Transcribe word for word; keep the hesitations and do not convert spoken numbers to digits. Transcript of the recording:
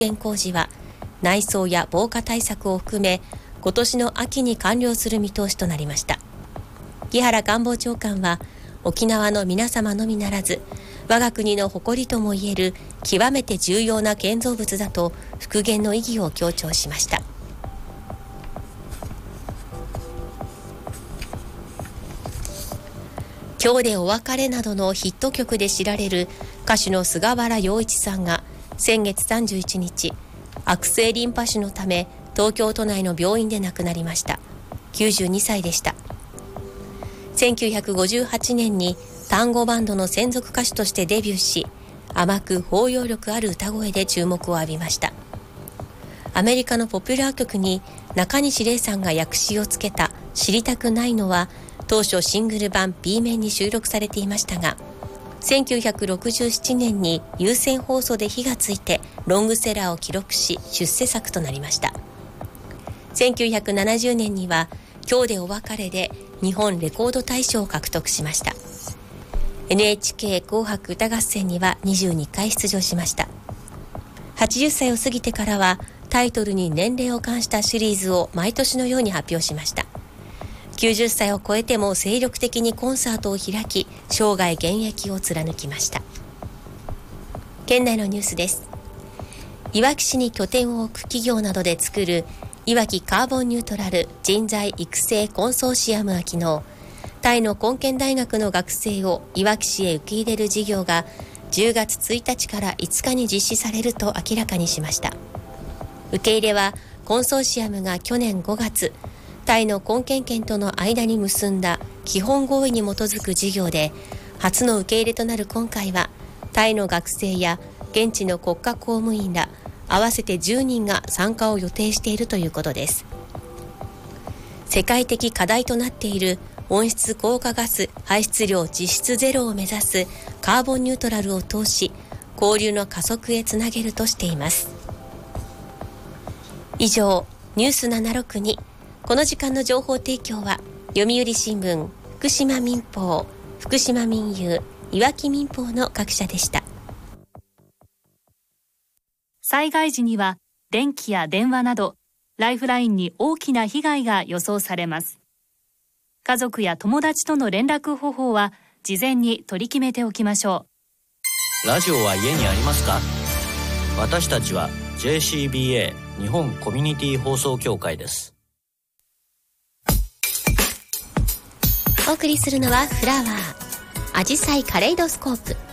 建工事は内装や防火対策を含め今年の秋に完了する見通しとなりました。木原官房長官は沖縄の皆様のみならず我が国の誇りともいえる極めて重要な建造物だと復元の意義を強調しました。今日でお別れなどのヒット曲で知られる歌手の菅原洋一さんが先月さんじゅういちにち悪性リンパ腫のため東京都内の病院で亡くなりました。きゅうじゅうにさいでした。せんきゅうひゃくごじゅうはちねんにタンゴバンドの専属歌手としてデビューし、甘く包容力ある歌声で注目を浴びました。アメリカのポピュラー曲に中西礼さんが訳詞をつけた知りたくないのは当初シングル版 B 面に収録されていましたが、せんきゅうひゃくろくじゅうななねんに有線放送で火がついてロングセラーを記録し出世作となりました。せんきゅうひゃくななじゅうねんには今日でお別れで日本レコード大賞を獲得しました。 エヌエイチケー 紅白歌合戦にはにじゅうにかい出場しました。はちじゅっさいを過ぎてからはタイトルに年齢を冠したシリーズを毎年のように発表しました。きゅうじゅっさいを超えても精力的にコンサートを開き、生涯現役を貫きました。県内のニュースです。いわき市に拠点を置く企業などで作るいわきカーボンニュートラル人材育成コンソーシアムは昨日、タイの根建大学の学生をいわき市へ受け入れる事業がじゅうがつついたちからいつかに実施されると明らかにしました。受け入れはコンソーシアムが去年ごがつ、タイの根建県との間に結んだ基本合意に基づく事業で、初の受け入れとなる今回はタイの学生や現地の国家公務員ら合わせてじゅうにんが参加を予定しているということです。世界的課題となっている温室効果ガス排出量実質ゼロを目指すカーボンニュートラルを通し、交流の加速へつなげるとしています。以上、ニュースななろくに。この時間の情報提供は読売新聞、福島民報、福島民友、いわき民報の各社でした。 災害時には電気や電話などライフラインに大きな被害が予想されます。家族や友達との連絡方法は事前に取り決めておきましょう。ラジオは家にありますか？私たちは ジェーシービーエー 日本コミュニティ放送協会です。 お送りするのはフラワーアジサイカレイドスコープ。